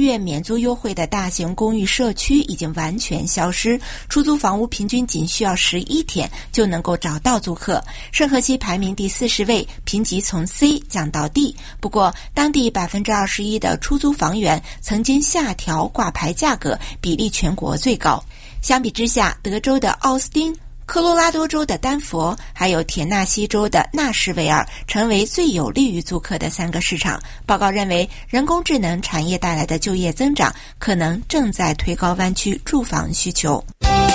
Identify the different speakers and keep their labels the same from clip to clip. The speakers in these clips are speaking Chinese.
Speaker 1: 月免租优惠的大型公寓社区已经完全消失，出租房屋平均仅需要11天就能够找到租客。圣荷西排名第40位，评级从 C 降到 D。不过，当地21%的出租房源曾经下调挂牌价格，比例全国最高。相比之下，德州的奥斯汀、科罗拉多州的丹佛，还有田纳西州的纳什维尔成为最有利于租客的3个市场。报告认为，人工智能产业带来的就业增长可能正在推高湾区住房需求。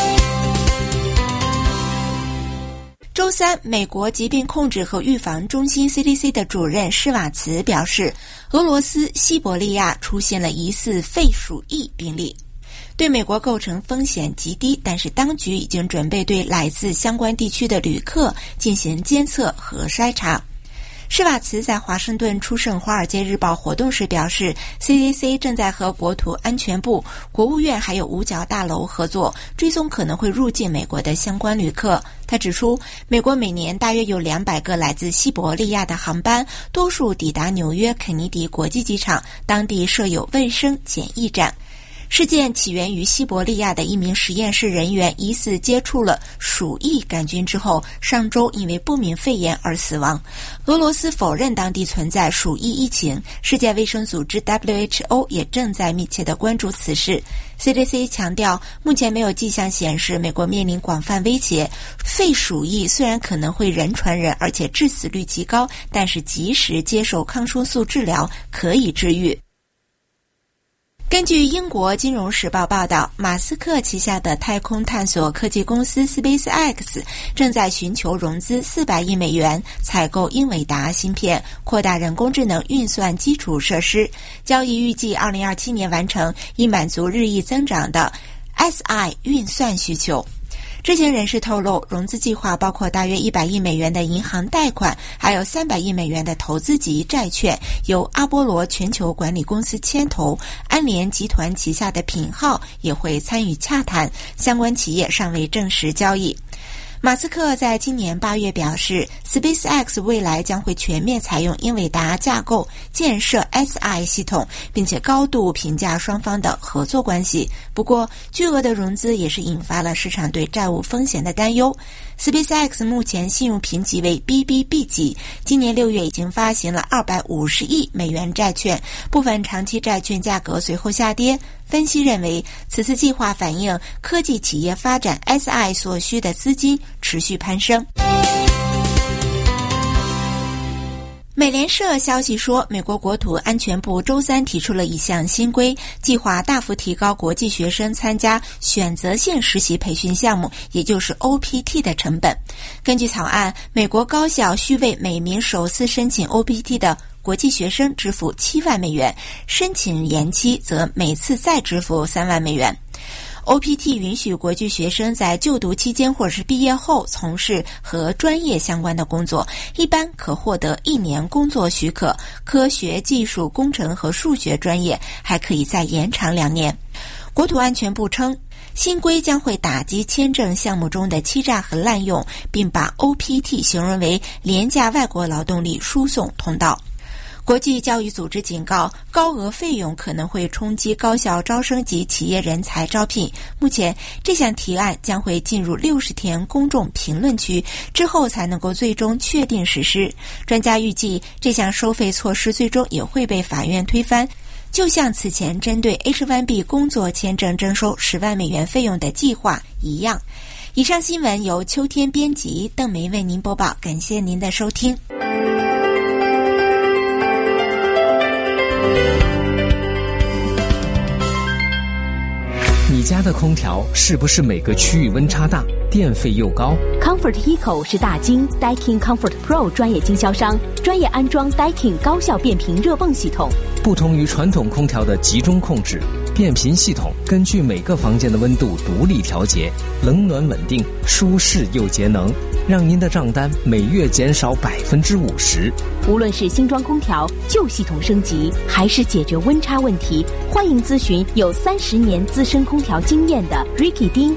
Speaker 1: 周三，美国疾病控制和预防中心 CDC 的主任施瓦茨表示，俄罗斯西伯利亚出现了疑似肺鼠疫病例。对美国构成风险极低，但是当局已经准备对来自相关地区的旅客进行监测和筛查。施瓦茨在华盛顿出席《华尔街日报》活动时表示， CDC 正在和国土安全部、国务院还有五角大楼合作，追踪可能会入境美国的相关旅客。他指出，美国每年大约有200个来自西伯利亚的航班，多数抵达纽约肯尼迪国际机场，当地设有卫生检疫站。事件起源于西伯利亚的一名实验室人员疑似接触了鼠疫杆菌之后，上周因为不明肺炎而死亡。俄罗斯否认当地存在鼠疫疫情，世界卫生组织 WHO 也正在密切地关注此事。CDC 强调，目前没有迹象显示美国面临广泛威胁。肺鼠疫虽然可能会人传人，而且致死率极高，但是及时接受抗生素治疗可以治愈。根据英国金融时报报道，马斯克旗下的太空探索科技公司 SpaceX 正在寻求融资400亿美元，采购英伟达芯片，扩大人工智能运算基础设施。交易预计2027年完成，以满足日益增长的 SI 运算需求。知情人士透露，融资计划包括大约100亿美元的银行贷款，还有300亿美元的投资级债券，由阿波罗全球管理公司牵头，安联集团旗下的品号也会参与洽谈，相关企业尚未证实交易。马斯克在今年8月表示， SpaceX 未来将会全面采用英伟达架构建设 SI 系统，并且高度评价双方的合作关系。不过，巨额的融资也是引发了市场对债务风险的担忧。SpaceX 目前信用评级为 BBB 级，今年6月已经发行了250亿美元债券，部分长期债券价格随后下跌。分析认为，此次计划反映科技企业发展 SI 所需的资金持续攀升。美联社消息说，美国国土安全部周三提出了一项新规，计划大幅提高国际学生参加选择性实习培训项目，也就是 OPT 的成本。根据草案，美国高校需为每名首次申请 OPT 的国际学生支付7万美元，申请延期则每次再支付3万美元。OPT 允许国际学生在就读期间或者是毕业后从事和专业相关的工作，一般可获得1年工作许可，科学技术工程和数学专业还可以再延长2年。国土安全部称，新规将会打击签证项目中的欺诈和滥用，并把 OPT 形容为廉价外国劳动力输送通道。国际教育组织警告，高额费用可能会冲击高校招生及企业人才招聘。目前，这项提案将会进入60天公众评论区，之后才能够最终确定实施。专家预计，这项收费措施最终也会被法院推翻，就像此前针对 H1B 工作签证征收10万美元费用的计划一样。以上新闻由秋天编辑，邓梅为您播报，感谢您的收听。
Speaker 2: 你家的空调是不是每个区域温差大，电费又高？
Speaker 3: Comfort Eco 是大金 Daikin Comfort Pro 专业经销商，专业安装 Daikin 高效变频热泵系统。
Speaker 2: 不同于传统空调的集中控制，变频系统根据每个房间的温度独立调节，冷暖稳定，舒适又节能，让您的账单每月减少50%。
Speaker 3: 无论是新装空调、旧系统升级，还是解决温差问题，欢迎咨询有30年资深空调经验的 Ricky 丁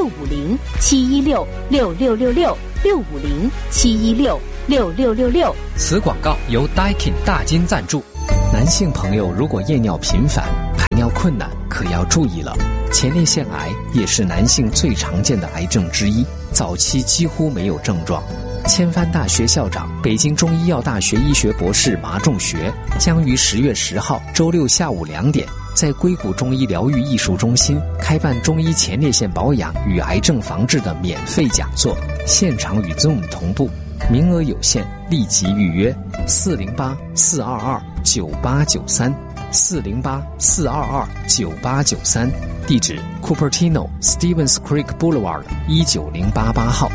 Speaker 3: 650-716-6666，650-716-6666。
Speaker 2: 此广告由 Daikin 大金赞助。男性朋友如果夜尿频繁， 尿困难可要注意了。前列腺癌也是男性最常见的癌症之一，早期几乎没有症状。千帆大学校长、北京中医药大学医学博士马仲学将于10月10号周六下午2点在硅谷中医疗愈艺术中心开办中医前列腺保养与癌症防治的免费讲座，现场与 Zoom 同步，名额有限，立即预约408-422-9893 408-422-9893，地址 Cupertino Stevens Creek Boulevard 19088号。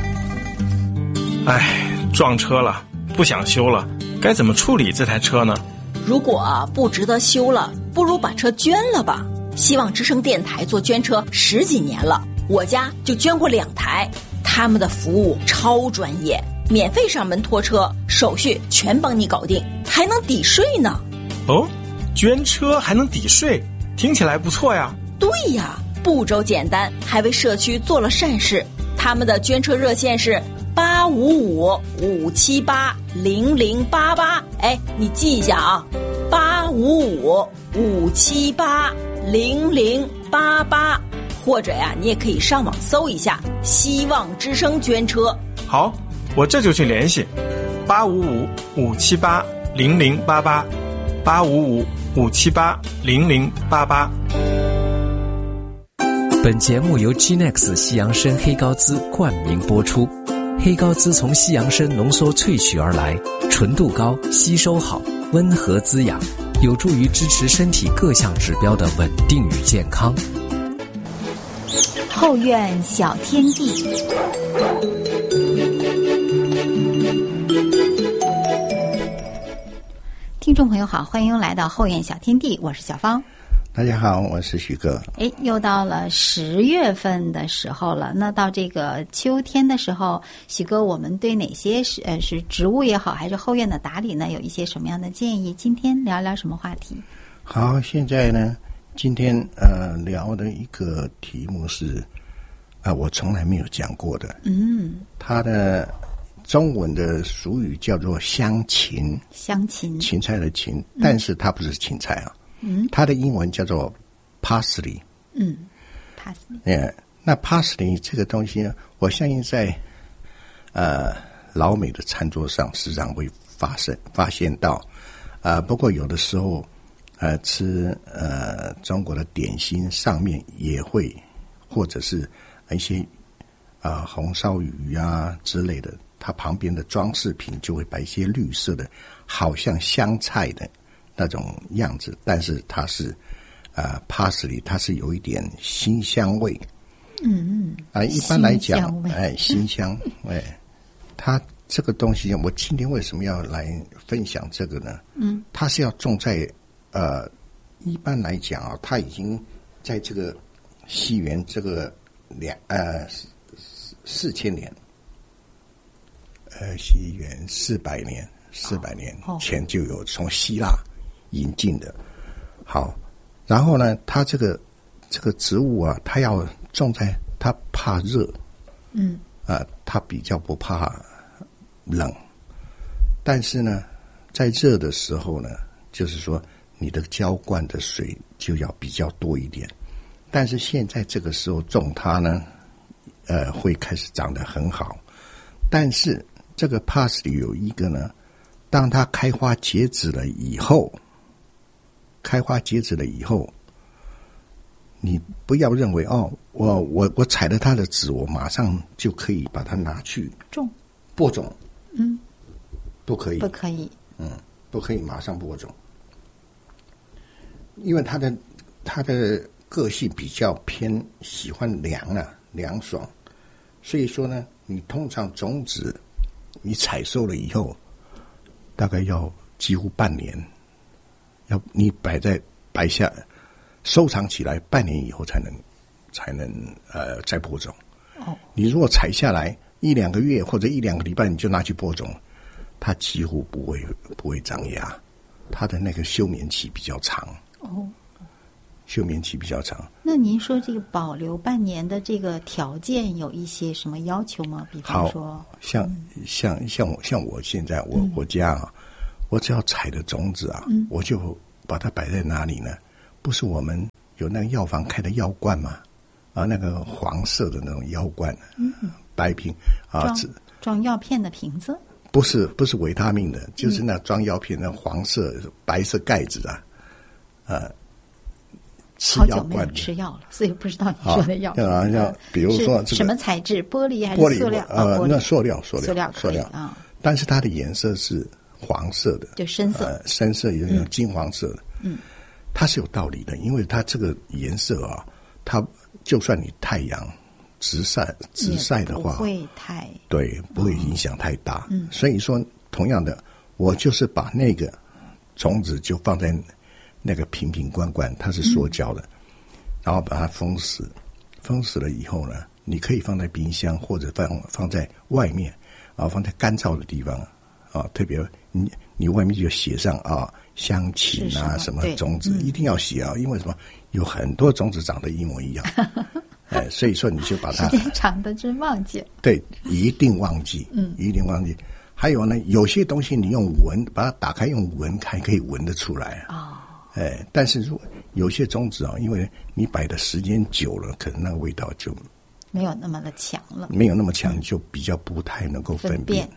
Speaker 4: 撞车了，不想修了，该怎么处理这台车呢？
Speaker 5: 如果不值得修了，不如把车捐了吧。希望之声电台做捐车10几年了，我家就捐过2台，他们的服务超专业，免费上门拖车，手续全帮你搞定，还能抵税呢。
Speaker 4: 哦，捐车还能抵税，听起来不错呀。
Speaker 5: 对呀，步骤简单，还为社区做了善事。他们的捐车热线是855-578-0088，你记一下啊，855-578-0088，或者呀，你也可以上网搜一下希望之声捐车。
Speaker 4: 好，我这就去联系855-578-0088 855-578-0088。
Speaker 2: 本节目由 Genex 西洋参黑膏滋冠名播出。黑膏滋从西洋参浓缩萃取而来，纯度高，吸收好，温和滋养，有助于支持身体各项指标的稳定与健康。
Speaker 3: 后院小天地。听众朋友好，欢迎来到后院小天地，我是小芳。
Speaker 6: 大家好，我是许哥。
Speaker 3: 又到了10月份的时候了。那到这个秋天的时候，许哥，我们对哪些是植物也好，还是后院的打理呢，有一些什么样的建议？今天聊聊什么话题？
Speaker 6: 好，现在呢，今天聊的一个题目是我从来没有讲过的。它的中文的俗语叫做香芹，芹菜的芹，但是它不是芹菜啊。它的英文叫做 parsley。parsley。那 parsley 这个东西呢，我相信在老美的餐桌上时常会发现到不过有的时候吃中国的点心上面也会，或者是一些红烧鱼啊之类的，它旁边的装饰品就会摆一些绿色的，好像香菜的那种样子，但是它是parsley， 它是有一点辛香味。一般来讲，辛香，它这个东西，我今天为什么要来分享这个呢？它是要种在一般来讲啊，它已经在这个西元这个4000年，西元400年前就有从希腊引进的。好，然后呢，它这个植物啊，它要种在，它怕热，它比较不怕冷，但是呢，在热的时候呢，就是说你的浇灌的水就要比较多一点。但是现在这个时候种它呢，会开始长得很好。但是这个 parsley 有一个呢，当它开花结籽了以后，你不要认为我采了它的籽，我马上就可以把它拿去播种。不可以，不可以马上播种，因为它的个性比较偏喜欢凉爽，所以说呢，你通常种子你采收了以后，大概要几乎半年，要你摆下收藏起来，半年以后才能再播种。你如果采下来1-2个月或者1-2个礼拜你就拿去播种，它几乎不会长芽，它的那个休眠期比较长。休眠期比较长。
Speaker 3: 那您说这个保留半年的这个条件有一些什么要求吗？比方说，
Speaker 6: 像我现在我家啊，我只要采的种子啊，我就把它摆在哪里呢？ 不是我们有那个药房开的药罐吗？那个黄色的那种药罐，白瓶
Speaker 3: 装药片的瓶子。
Speaker 6: 不是维他命的，就是那装药片那黄色白色盖子吃药罐的。好久没有
Speaker 3: 吃药了，所以不知道你说的药。
Speaker 6: 比如说
Speaker 3: 是什么材质？玻璃还是塑料？
Speaker 6: 那塑料
Speaker 3: 啊。
Speaker 6: 但是它的颜色是黄色的，
Speaker 3: 就深色，
Speaker 6: 深色有点金黄色的。它是有道理的，因为它这个颜色它就算你太阳直晒的话，不会影响太大。所以说，同样的，我就是把那个种子就放在那个瓶罐，它是塑胶的，然后把它封死。封死了以后呢，你可以放在冰箱或者放在外面放在干燥的地方特别你外面就写上香芹什么种子，一定要写因为什么？有很多种子长得一模一样。所以说你就把它
Speaker 3: 时间长的真忘记了。
Speaker 6: 对，一定忘记，一定忘记。还有呢，有些东西你用闻，把它打开用闻，还可以闻得出来但是如果有些种子因为你摆的时间久了，可能那个味道就
Speaker 3: 没有那么的强了，
Speaker 6: 没有那么强，就比较不太能够分辨。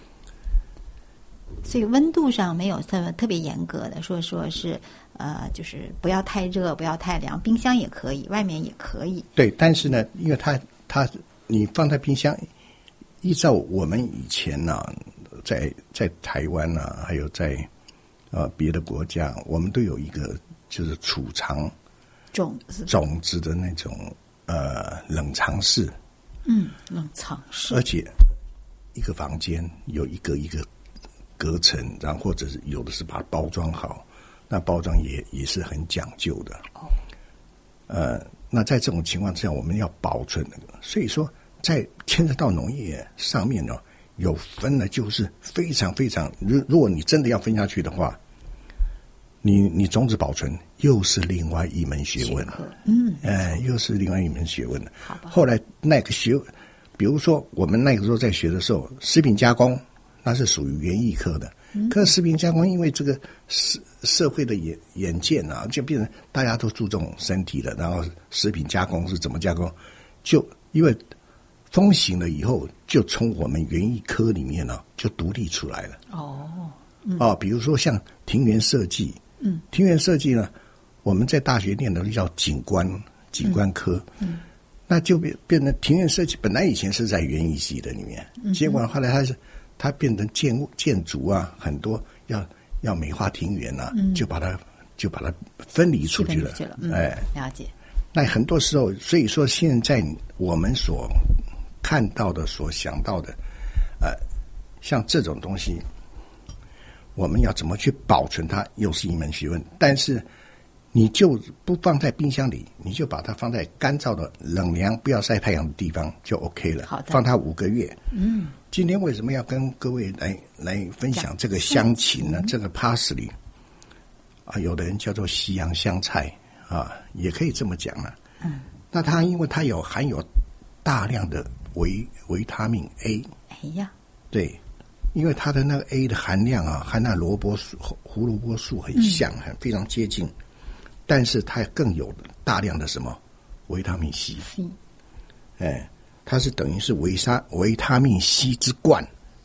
Speaker 3: 所以温度上没有特别严格的说是就是不要太热，不要太凉，冰箱也可以，外面也可以。
Speaker 6: 对，但是呢，因为它你放在冰箱，依照我们以前在台湾还有在别的国家，我们都有一个就是储藏种子的那种冷藏室。
Speaker 3: 冷藏室，
Speaker 6: 而且一个房间有一个隔层，然后或者是有的是把它包装好，那包装也是很讲究的。那在这种情况之下，我们要保存所以说在牵扯到农业上面有分的就是非常非常，如果你真的要分下去的话，你种子保存又是另外一门学问。又是另外一门学问了。后来那个比如说我们那个时候在学的时候，食品加工那是属于园艺科的，可是食品加工因为这个社会的眼见就变成大家都注重身体了，然后食品加工是怎么加工，就因为风行了以后，就从我们园艺科里面就独立出来了。比如说像庭园设计，庭园设计呢，我们在大学念的叫景观科，那就变成庭园设计。本来以前是在园艺系的里面，结果后来它变成建筑很多要美化庭园就把它分离出去了。
Speaker 3: 了解。
Speaker 6: 那很多时候，所以说现在我们所看到的、所想到的，像这种东西，我们要怎么去保存它，又是一门学问。但是你就不放在冰箱里，你就把它放在干燥的、冷凉、不要晒太阳的地方就 OK 了。
Speaker 3: 好的，
Speaker 6: 放它5个月。今天为什么要跟各位来分享这个香芹呢？这个 parsley 有的人叫做西洋香菜也可以这么讲那它因为它含有大量的维他命 A。对，因为它的那个 A 的含量和那胡萝卜素很像，非常接近。但是它更有大量的什么维他命 C， 它是等于是维他命 C 之冠，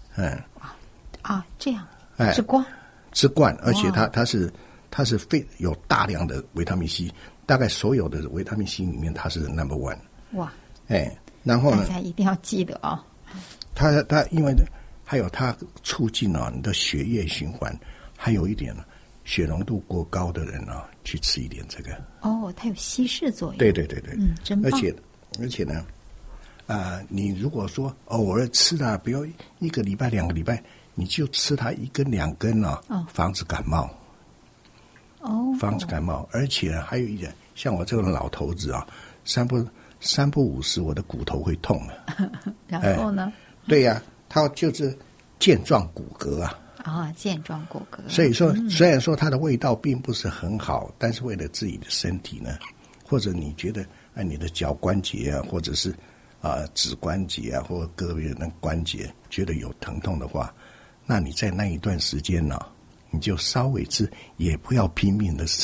Speaker 3: 这样，之冠，
Speaker 6: 而且它是有大量的维他命 C， 大概所有的维他命 C 里面它是 No.1。
Speaker 3: 哇，
Speaker 6: 然后呢，
Speaker 3: 大家一定要记得
Speaker 6: 它因为还有它促进你的血液循环，还有一点血浓度过高的人去吃一点这个。
Speaker 3: 它有稀释作用。
Speaker 6: 对，
Speaker 3: 真棒。
Speaker 6: 而且呢，你如果说偶尔吃不要1个礼拜、2个礼拜，你就吃它1根2根防止感冒。防止感冒。而且还有一点，像我这种老头子三不50，我的骨头会痛
Speaker 3: 然后呢？
Speaker 6: 对呀，它就是健壮骨骼
Speaker 3: 健壮骨骼。
Speaker 6: 所以说，虽然说它的味道并不是很好，但是为了自己的身体呢，或者你觉得你的脚关节或者是指关节或者个别的关节觉得有疼痛的话，那你在那一段时间你就稍微吃，也不要拼命的吃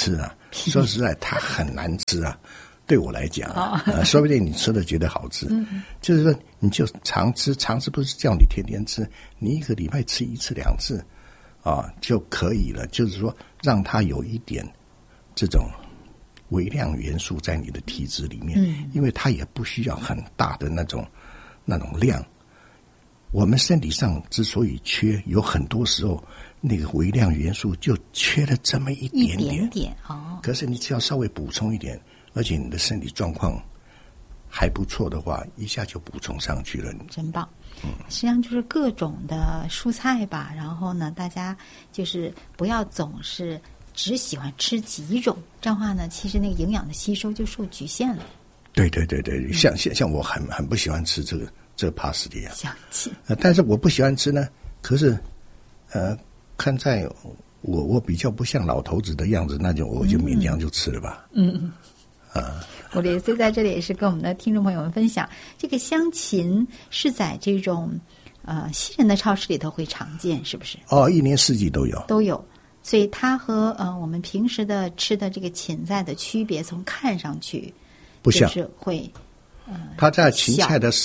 Speaker 6: 说实在，它很难吃啊。对我来讲，说不定你吃了觉得好吃，就是说你就常吃不是叫你天天吃，你1个礼拜吃1次2次啊就可以了。就是说让它有一点这种微量元素在你的体质里面，因为它也不需要很大的那种量。我们身体上之所以缺，有很多时候那个微量元素就缺了这么一点点哦。可是你只要稍微补充一点，而且你的身体状况还不错的话，一下就补充上去了。
Speaker 3: 真棒。实际上就是各种的蔬菜吧，然后呢，大家就是不要总是只喜欢吃几种，这样的话呢，其实那个营养的吸收就受局限了。对，
Speaker 6: 像我很不喜欢吃这个帕斯蒂亚，
Speaker 3: 香气。
Speaker 6: 但是我不喜欢吃呢，可是看在我比较不像老头子的样子，那就我就勉强就吃了吧。
Speaker 3: 我的所以在这里也是跟我们的听众朋友们分享，这个香芹是在这种西人的超市里头会常见，是不是？
Speaker 6: 一年四季都有。所以它和我们平时的吃的这个芹菜的区别，从看上去不像，
Speaker 3: 就是会
Speaker 6: 它在芹菜的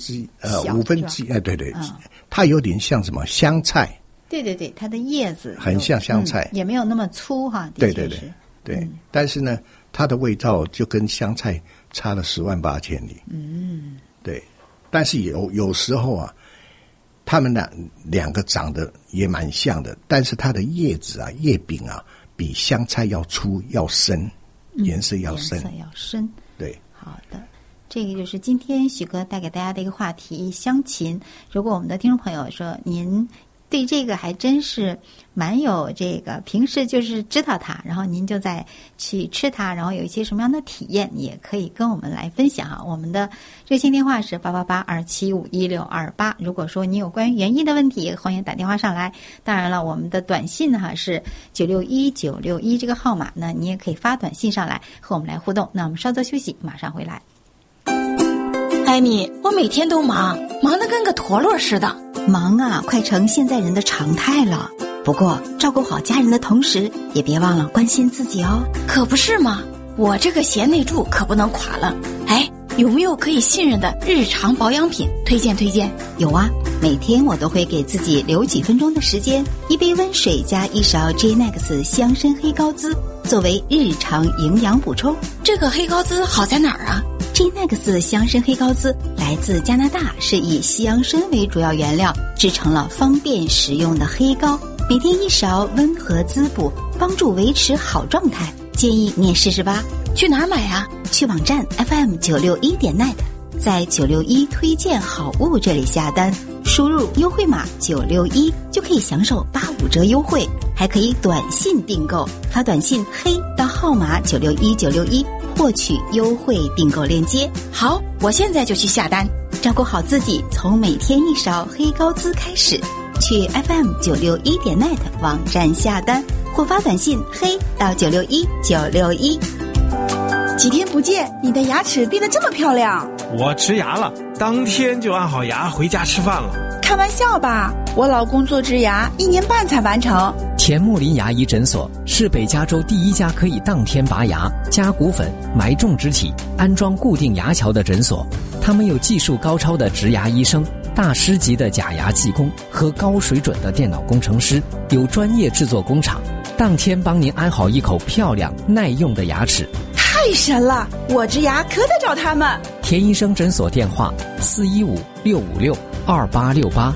Speaker 6: 1/4、1/5，对，它有点像什么香菜。
Speaker 3: 对，它的叶子
Speaker 6: 很像香菜，
Speaker 3: 也没有那么粗哈。
Speaker 6: 对，但是呢，它的味道就跟香菜差了108000里。对，但是有时候啊，它们两个长得也蛮像的，但是它的叶子啊、叶柄啊，比香菜要粗、要深，颜色要深。对，
Speaker 3: 好的。这个就是今天许哥带给大家的一个话题，香芹。如果我们的听众朋友说您对这个还真是蛮有这个，平时就是知道它，然后您就再去吃它，然后有一些什么样的体验，也可以跟我们来分享哈。我们的热线电话是888-275-1628。如果说你有关于园艺的问题，欢迎打电话上来。当然了，我们的短信哈是961-961这个号码，那你也可以发短信上来和我们来互动。那我们稍作休息，马上回来。
Speaker 5: 艾米，我每天都忙得跟个陀螺似的。
Speaker 7: 忙啊，快成现在人的常态了。不过照顾好家人的同时，也别忘了关心自己哦。
Speaker 5: 可不是嘛，我这个贤内助可不能垮了。哎，有没有可以信任的日常保养品推荐？
Speaker 7: 有啊，每天我都会给自己留几分钟的时间，一杯温水加1勺 J-Nex 香参黑膏滋，作为日常营养补充。
Speaker 5: 这个黑膏滋好在哪儿啊
Speaker 7: ？J-Nex 香参黑膏滋来自加拿大，是以香参为主要原料制成了方便食用的黑膏，每天1勺，温和滋补，帮助维持好状态。建议你也试试吧。
Speaker 5: 去哪儿买啊？
Speaker 7: 去网站 FM961.net， 在961推荐好物这里下单，输入优惠码961就可以享受85折优惠，还可以短信订购，发短信黑到号码961961获取优惠订购链接。
Speaker 5: 好，我现在就去下单。
Speaker 7: 照顾好自己，从每天1勺黑膏滋开始。去 FM961.net 网站下单，或发短信黑到961961。
Speaker 8: 几天不见，你的牙齿变得这么漂亮。
Speaker 4: 我植牙了，当天就安好牙回家吃饭了。
Speaker 8: 开玩笑吧，我老公做植牙1年半才完成。
Speaker 2: 田木林牙医诊所是北加州第一家可以当天拔牙、加骨粉、埋种植体、安装固定牙桥的诊所。他们有技术高超的植牙医生、大师级的假牙技工和高水准的电脑工程师，有专业制作工厂，当天帮您安好一口漂亮耐用的牙齿。
Speaker 8: 太神了，我植牙可得找他们。
Speaker 2: 田医生诊所电话415-656-2868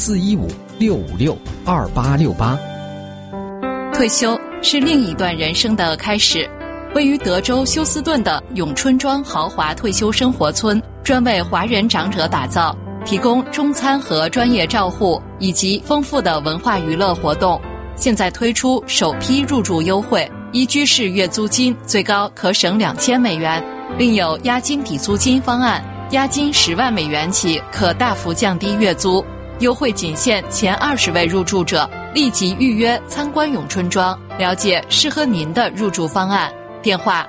Speaker 2: 415-656-2868。
Speaker 9: 退休是另一段人生的开始。位于德州休斯顿的永春庄豪华退休生活村，专为华人长者打造，提供中餐和专业照护，以及丰富的文化娱乐活动。现在推出首批入住优惠，一居室月租金最高可省$2000，另有押金抵租金方案，押金10万美元起可大幅降低月租。优惠仅限前20位入住者，立即预约参观永春庄，了解适合您的入住方案。电话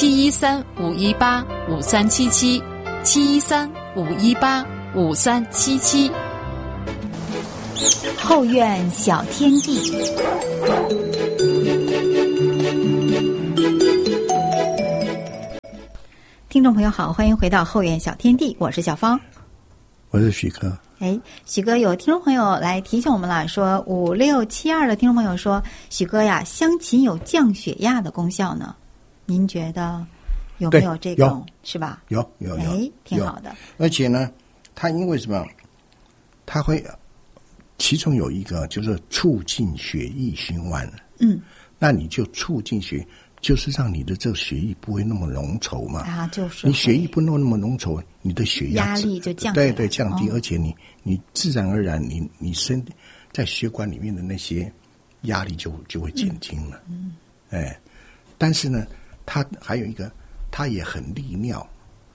Speaker 9: 713-518-5377 713-518-5377。
Speaker 7: 后院小天地。
Speaker 3: 听众朋友好，欢迎回到后院小天地，我是小芳，
Speaker 6: 我是许哥。
Speaker 3: 许哥，有听众朋友来提醒我们了，说5672的听众朋友说，许哥呀，香芹有降血压的功效呢，您觉得有没有这种？是吧？
Speaker 6: 有，
Speaker 3: 挺好的。
Speaker 6: 而且呢，它因为什么？它会其中有一个就是促进血液循环。那你就促进就是让你的这个血液不会那么浓稠嘛。
Speaker 3: 就是
Speaker 6: 你血液不那么浓稠，你的血
Speaker 3: 压力就降低。
Speaker 6: 对，降低，而且你自然而然你身在血管里面的那些压力就会减轻了。但是呢，它还有一个，它也很利尿，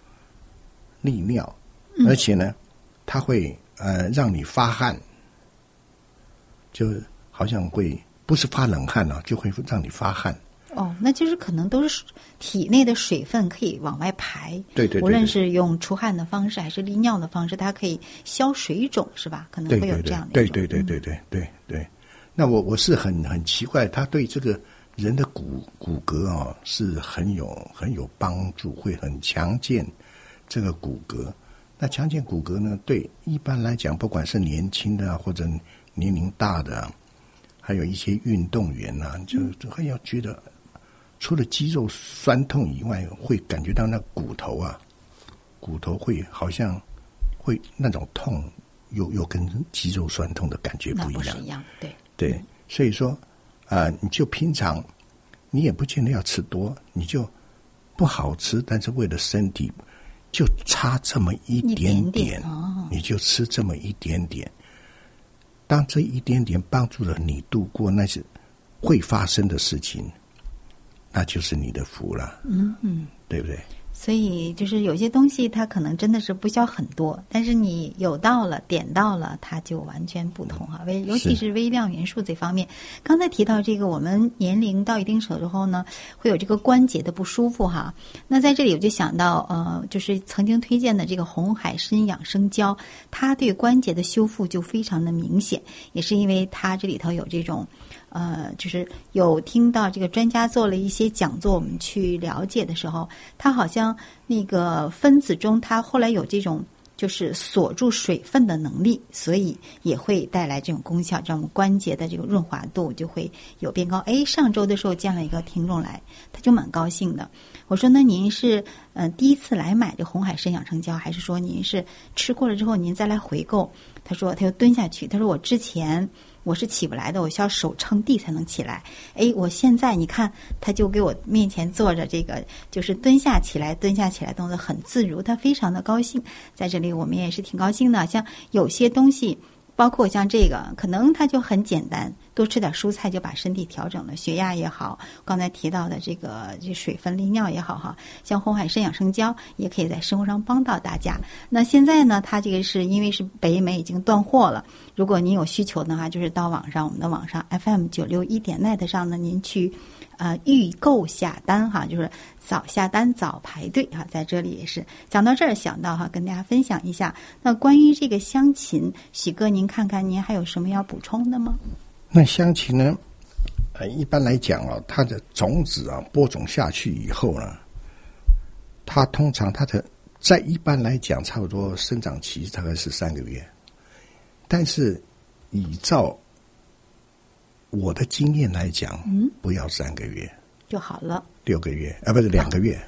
Speaker 6: 而且呢，它会让你发汗，就好像会不是发冷汗就会让你发汗。
Speaker 3: 那就是可能都是体内的水分可以往外排。
Speaker 6: 对，
Speaker 3: 无论是用出汗的方式还是利尿的方式，它可以消水肿，是吧？可能会有这样的。
Speaker 6: 对。那我是很奇怪，它对这个人的骨骼是很有帮助，会很强健这个骨骼。那强健骨骼呢，对一般来讲，不管是年轻的或者年龄大的，还有一些运动员就会要觉得，除了肌肉酸痛以外，会感觉到那骨头会好像会那种痛，又跟肌肉酸痛的感觉不一样。
Speaker 3: 那不是一样，
Speaker 6: 对，所以说你就平常你也不见得要吃多，你就不好吃，但是为了身体就差这么一点点，你就吃这么一点点。当这一点点帮助了你度过那些会发生的事情，那就是你的福了。对不对？
Speaker 3: 所以就是有些东西它可能真的是不需要很多，但是你有到了点到了，它就完全不同尤其是微量元素这方面。刚才提到这个，我们年龄到一定时候呢，会有这个关节的不舒服那在这里我就想到就是曾经推荐的这个红海参养生胶，它对关节的修复就非常的明显，也是因为它这里头有这种就是有听到这个专家做了一些讲座，我们去了解的时候，它好像那个分子中它后来有这种就是锁住水分的能力，所以也会带来这种功效，让我们关节的这个润滑度就会有变高。上周的时候见了一个听众来，他就蛮高兴的。我说那您是第一次来买这红海参养生胶，还是说您是吃过了之后您再来回购？他说他又蹲下去，他说我之前我是起不来的，我需要手撑地才能起来。我现在你看，他就给我面前坐着这个，就是蹲下起来动作很自如，他非常的高兴。在这里我们也是挺高兴的，像有些东西包括像这个可能它就很简单，多吃点蔬菜就把身体调整了，血压也好，刚才提到的这水分利尿也好像红海参养生胶也可以在生活上帮到大家。那现在呢，它这个是因为是北美已经断货了，如果您有需求的话，就是到网上，我们的网上 FM961.net 上呢，您去预购下单就是早下单早排队在这里也是讲到这儿想到跟大家分享一下。那关于这个香芹，许哥您看看您还有什么要补充的吗？
Speaker 6: 那香芹呢一般来讲它的种子播种下去以后呢，它通常它的在一般来讲差不多生长期大概是3个月，但是依照我的经验来讲，不要3个月
Speaker 3: 就好了
Speaker 6: ，6个月不是2个月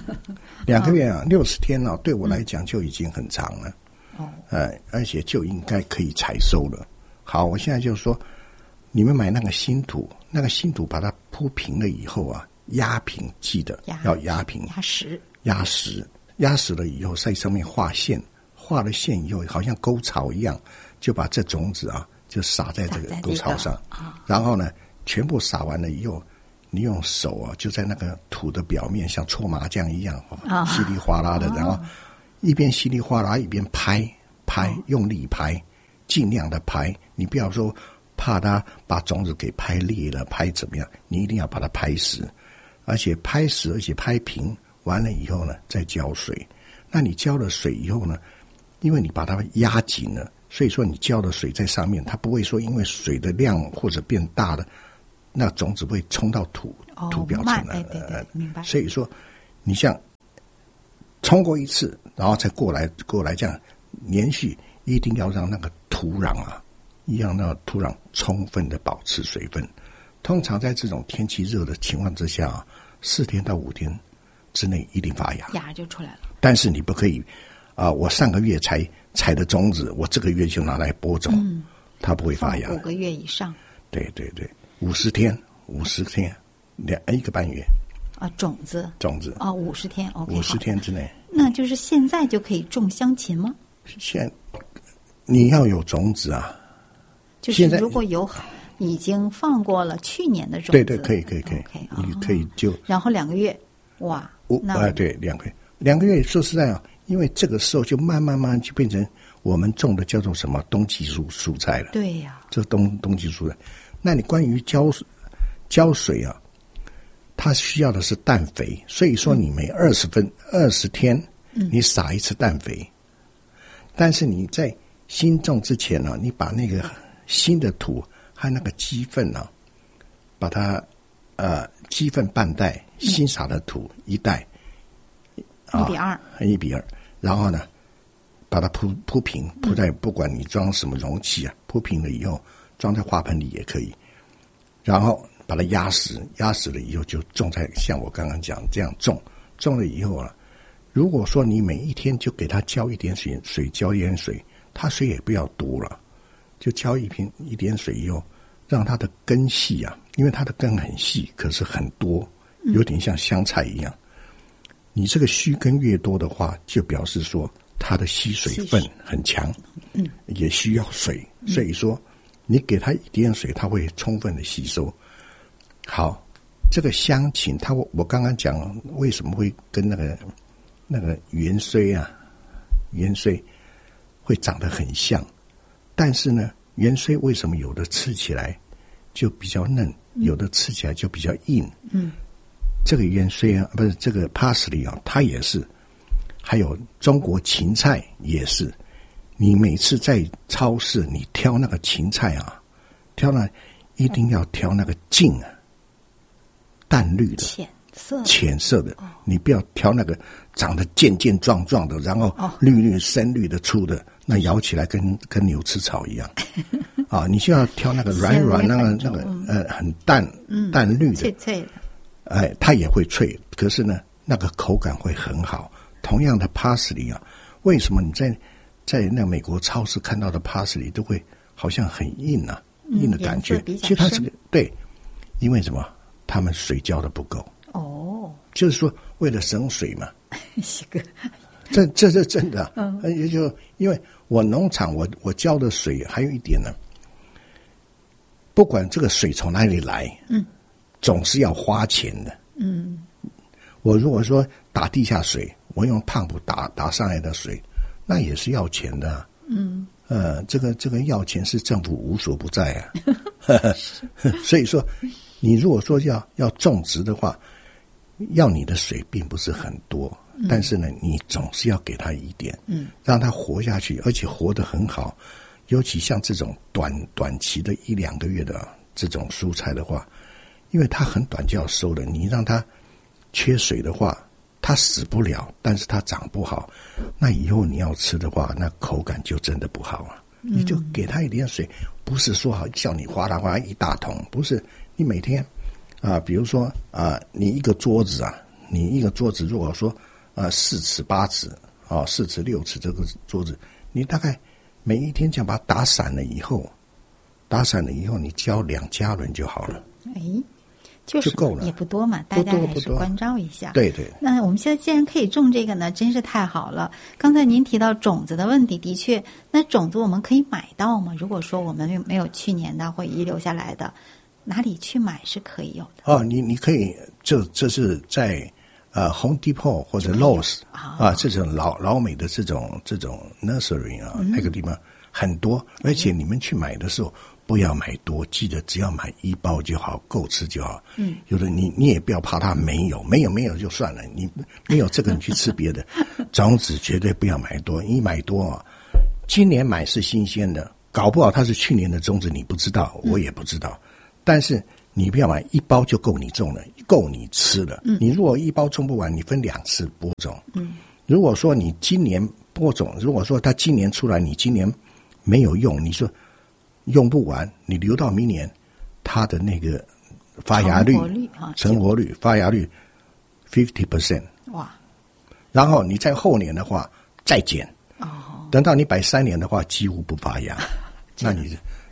Speaker 6: ，2个月60天对我来讲就已经很长了，而且就应该可以采收了。好，我现在就说，你们买那个新土把它铺平了以后压平，记得要压平，压实了以后，在上面画线，画了线以后，好像沟槽一样，就把这种子就撒在这个沟槽上，然后呢，全部撒完了以后，你用手就在那个土的表面像搓麻将一样，稀里哗啦的，然后一边稀里哗啦一边拍，用力拍，尽量的拍，你不要说怕它把种子给拍裂了，拍怎么样，你一定要把它拍实，而且拍实，而且拍平，完了以后呢，再浇水。那你浇了水以后呢，因为你把它压紧了，所以说你浇的水在上面，它不会说因为水的量或者变大了，那种子会冲到土表层了。
Speaker 3: 对，明白。
Speaker 6: 所以说，你像冲过一次，然后再过来这样连续，一定要让那个土壤土壤充分的保持水分。通常在这种天气热的情况之下，4天到5天之内一定发芽，
Speaker 3: 芽就出来了。但
Speaker 6: 是你不可以我上个月采的种子，我这个月就拿来播种，它不会发芽。
Speaker 3: 5个月以上。
Speaker 6: 对，50天，1个半月。
Speaker 3: 种子50天 ，OK，
Speaker 6: 50天之内。
Speaker 3: 那就是现在就可以种香芹吗？
Speaker 6: 你要有种子啊。
Speaker 3: 就是如果有已经放过了去年的种子，
Speaker 6: 对，可以，
Speaker 3: OK，
Speaker 6: 你可以就
Speaker 3: 然后2个月，哇，
Speaker 6: 对，2个月，说实在因为这个时候就慢慢就变成我们种的叫做什么冬季蔬菜了。
Speaker 3: 对呀，
Speaker 6: 这冬季蔬菜。那你关于浇水它需要的是氮肥，所以说你每20天你撒一次氮肥。但是你在新种之前你把那个新的土和那个鸡粪把它鸡粪半袋，新撒的土1袋，1比2，然后呢把它铺平，铺在不管你装什么容器铺平了以后装在花盆里也可以，然后把它压实了以后就种在像我刚刚讲这样种了以后如果说你每一天就给它浇一点水，浇一点水，它水也不要多了，就浇一点水以后，让它的根系因为它的根很细，可是很多，有点像香菜一样。你这个须根越多的话，就表示说它的吸水分很强，也需要水，所以说你给它一点水，它会充分的吸收。好，这个香芹，我刚刚讲为什么会跟那个芫荽会长得很像，但是呢，芫荽为什么有的吃起来就比较嫩，有的吃起来就比较硬？这个芫荽不是这个 parsley 它也是，还有中国芹菜也是。你每次在超市你挑那个芹菜一定要挑那个茎淡绿的浅色的，你不要挑那个长得健壮的，然后绿深绿的粗的，那咬起来跟牛吃草一样你就要挑那个软那个很淡绿的，
Speaker 3: 脆脆的，
Speaker 6: 它也会脆，可是呢那个口感会很好。同样的 parsley 为什么你在那个美国超市看到的 parsley 都会好像很硬硬的感觉？其实它是对，因为什么？他们水浇的不够。就是说为了省水嘛。这是真的。也就因为我农场我浇的水还有一点呢，不管这个水从哪里来，总是要花钱的。我如果说打地下水，我用胖布打上来的水，那也是要钱的。这个要钱是政府无所不在所以说你如果说要种植的话，要你的水并不是很多，但是呢你总是要给它一点，让它活下去，而且活得很好。尤其像这种短期的1-2个月的这种蔬菜的话，因为它很短就要收了，你让它缺水的话，它死不了，但是它长不好，那以后你要吃的话，那口感就真的不好你就给它一点水，不是说好叫你哗啦哗啦一大桶，不是，你每天比如说你一个桌子如果说4尺8尺4尺6尺这个桌子，你大概每一天这样把它打散了以后你浇2加仑就好了。
Speaker 3: 就是
Speaker 6: 够了，
Speaker 3: 也不多嘛，大家还是关照一下。
Speaker 6: 对。
Speaker 3: 那我们现在既然可以种这个呢，真是太好了。刚才您提到种子的问题，的确，那种子我们可以买到吗？如果说我们没有去年的或遗留下来的，哪里去买是可以有的？
Speaker 6: 你可以，这是在Home Depot 或者 Lowe's 这种老美的这种 nursery 那个地方很多，而且你们去买的时候不要买多，记得只要买1包就好，够吃就好。有的你也不要怕它没有就算了，你没有这个你去吃别的。种子绝对不要买多，一买多今年买是新鲜的，搞不好它是去年的种子，你不知道，我也不知道。但是你不要买1包就够你种了，够你吃了。你如果1包种不完，你分2次播种。 如果说你今年播种，如果说它今年出来，你今年没有用，你说用不完，你留到明年，它的那个发芽率、成活率、发芽率 50%，
Speaker 3: 哇！
Speaker 6: 然后你在后年的话再减，等到你摆3年的话，几乎不发芽，那你